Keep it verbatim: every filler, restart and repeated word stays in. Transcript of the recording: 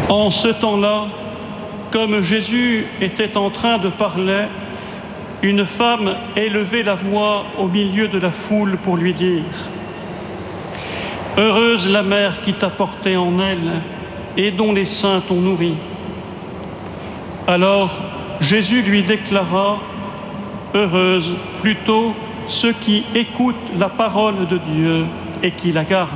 En ce temps-là, comme Jésus était en train de parler, une femme élevait la voix au milieu de la foule pour lui dire « Heureuse la mère qui t'a porté en elle et dont les seins t'ont nourri. » Alors Jésus lui déclara « Heureuse plutôt ceux qui écoutent la parole de Dieu et qui la gardent. »